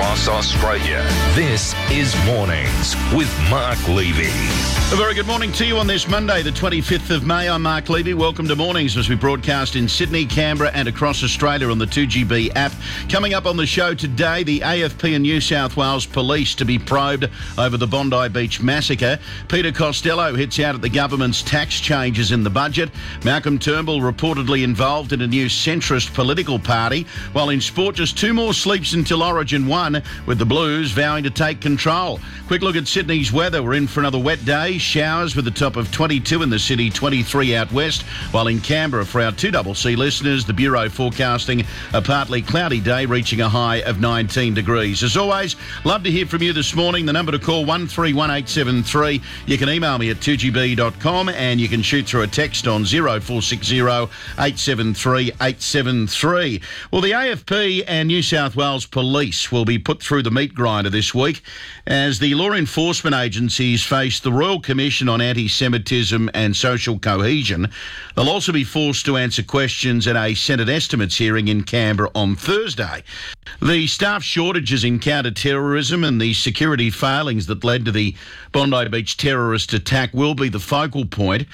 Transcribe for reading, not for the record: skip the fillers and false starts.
across Australia. This is Mornings with Mark Levy. A very good morning to you on this Monday, the 25th of May. I'm Mark Levy. Welcome to Mornings as we broadcast in Sydney, Canberra and across Australia on the 2GB app. Coming up on the show today, the AFP and New South Wales Police to be probed over the Bondi Beach massacre. Peter Costello hits out at the government's tax changes in the budget. Malcolm Turnbull reportedly involved in a new centrist political party. While in sport, just two more sleeps until Origin 1, with the Blues vowing to take control. Quick look at Sydney's weather. We're in for another wet day. Showers with a top of 22 in the city, 23 out west. While in Canberra, for our 2CC listeners, the Bureau forecasting a partly cloudy day, reaching a high of 19 degrees. As always, love to hear from you this morning. The number to call, 131873. You can email me at 2gb.com and you can shoot through a text on 0460 873 873. Well, the AFP and New South Wales Police will be put through the meat grinder this week as the law enforcement agencies face the Royal Commission on Anti-Semitism and Social Cohesion. They'll also be forced to answer questions at a Senate estimates hearing in Canberra on Thursday. The staff shortages in counter-terrorism and the security failings that led to the Bondi Beach terrorist attack will be the focal point